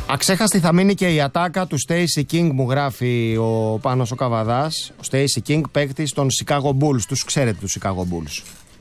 Αξέχαστη θα μείνει και η ατάκα του Stacey King, μου γράφει ο Πάνος ο Καβαδάς. Ο Stacey King, παίκτης των Chicago Bulls. Τους ξέρετε τους Chicago Bulls.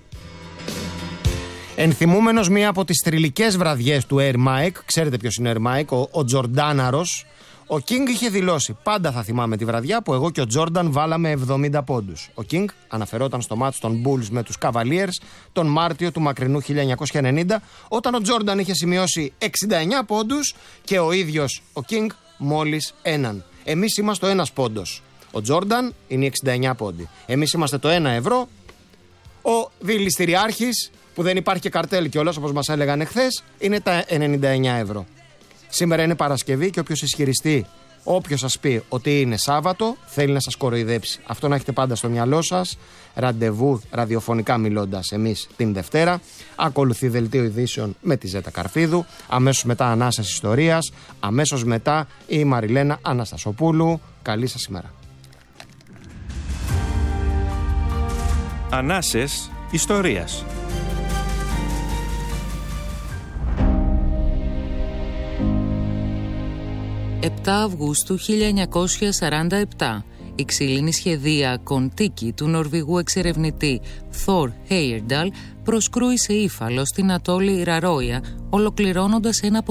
Ενθυμούμενος μία από τις θρυλικές βραδιές του Air Mike, ξέρετε ποιος είναι ο Air Mike, ο Τζορντάναρος, ο King είχε δηλώσει: πάντα θα θυμάμαι τη βραδιά που εγώ και ο Τζόρνταν βάλαμε 70 πόντους. Ο King αναφερόταν στο μάτς των Bulls με τους Cavaliers τον Μάρτιο του μακρινού 1990, όταν ο Τζόρνταν είχε σημειώσει 69 πόντους και ο ίδιος ο King μόλις έναν. Εμείς είμαστε ο ένας πόντος. Ο Τζόρνταν είναι οι 69 πόντοι. Εμείς είμαστε το 1 ευρώ. Ο δηληστηριάρχης, που δεν υπάρχει και καρτέλ κιόλας όπως μας έλεγαν εχθές, είναι τα 99 ευρώ. Σήμερα είναι Παρασκευή και όποιος ισχυριστεί, όποιος σας πει ότι είναι Σάββατο, θέλει να σας κοροϊδέψει. Αυτό να έχετε πάντα στο μυαλό σας. Ραντεβού ραδιοφωνικά μιλώντας εμείς την Δευτέρα. Ακολουθεί δελτίο ειδήσεων με τη Ζέτα Καρφίδου. Αμέσως μετά Ανάσες Ιστορίας. Αμέσως μετά η Μαριλένα Αναστασοπούλου. Καλή σας ημέρα. Ανάσες Ιστορίας. 7 Αυγούστου 1947, η ξύλινη σχεδία Κοντίκη του Νορβηγού εξερευνητή Θόρ Χέιερνταλ προσκρούει σε ύφαλο στην ατόλη Ραρόια, ολοκληρώνοντας ένα